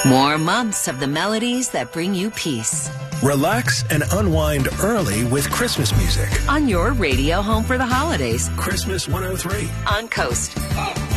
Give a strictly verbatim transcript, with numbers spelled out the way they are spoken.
More months of the melodies that bring you peace. Relax and unwind early with Christmas music. On your radio home for the holidays. Christmas one oh three. On Coast.